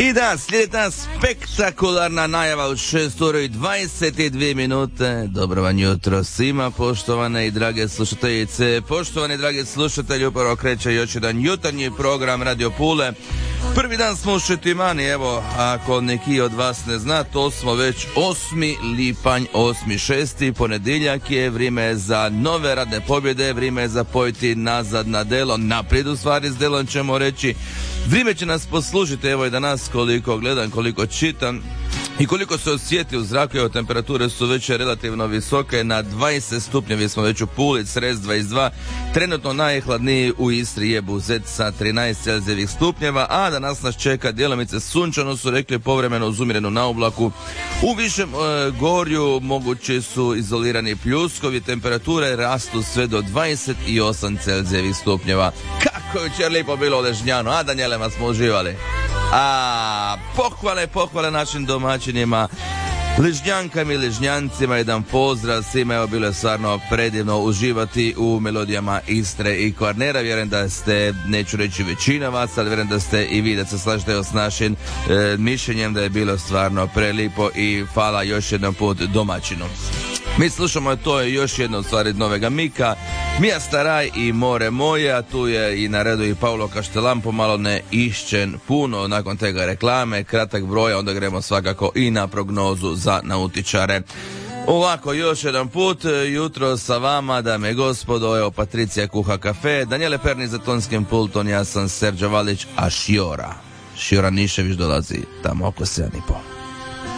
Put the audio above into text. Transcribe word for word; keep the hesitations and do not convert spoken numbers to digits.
I da, slijedi ta spektakularna najava u šest ura i dvadeset dvije minute. Dobro vam jutro svima, poštovane i drage slušateljice. Poštovani dragi slušatelji, upravo kreće još jedan jutarnji program Radio Pule. Prvi dan smo u Šetimani, evo, ako neki od vas ne zna, to smo već osmi lipanj, osmi šesti, ponedjeljak je, vrijeme za nove radne pobjede, vrijeme za pojeti nazad na delo, naprijed u stvari s delom ćemo reći. Vrijeme će nas poslužiti, evo i danas koliko gledam, koliko čitam i koliko se osjeti u zraku, evo temperature su već relativno visoke, na dvadeset stupnjevi smo već u Puli, Cres dvadeset dva, trenutno najhladniji u Istri je Buzet sa trinaest celzijevih stupnjeva, a danas nas čeka djelomice sunčano, su rekli, povremeno uz umjerenu na oblaku. U višem e, gorju mogući su izolirani pljuskovi, temperature rastu sve do dvadeset osam celzijevih stupnjeva. Kako je jučer lijepo bilo u Ležnjanu, a Danjelema smo uživali. A pohvale, pohvale našim domaćinima, Ližnjankama i Ližnjancima, jedan pozdrav svima, evo bilo je stvarno predivno uživati u melodijama Istre i Kvarnera. Vjerujem da ste, neću reći većina vas, ali vjerujem da ste i vi, da se slažete s našim e, mišljenjem da je bilo stvarno prelipo i hvala još jedan put domaćinu. Mi slušamo, to je još jedno od stvari novega Mika, Mija Staraj i More moje, a tu je i na redu i Paulo Kaštelan, pomalo ne išćen puno, nakon tega reklame, kratak broj, onda gremo svakako i na prognozu za nautičare. Ovako, još jedan put, jutro sa vama, dame i gospodo, evo Patricija kuha kafe, Danijele Perni za tonskim pultom, ja sam Serđa Valić, a Šiora, Šiora Nišević dolazi tamo oko sedam i pol.